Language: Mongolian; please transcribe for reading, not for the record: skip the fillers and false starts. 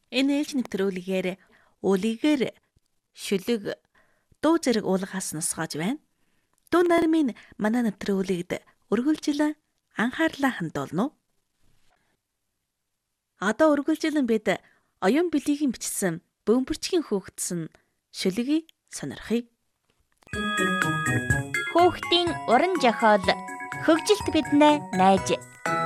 Энэ ээлж нэвтрүүлгээр үлигээр шүлэг дуу зэрэг уулгаас нусгааж байна. Дуу нармын манай нэвтрүүлэгт үргэлжлэн анхаарлаа хандуулна уу? Одоо үргэлжлэн бид оюун билигийн бичсэн бөмбөрчгийн хөөгдсөн шүлгийг сонирхъя. Хүүхдийн уран зохиол хөгжилт биднээ найж.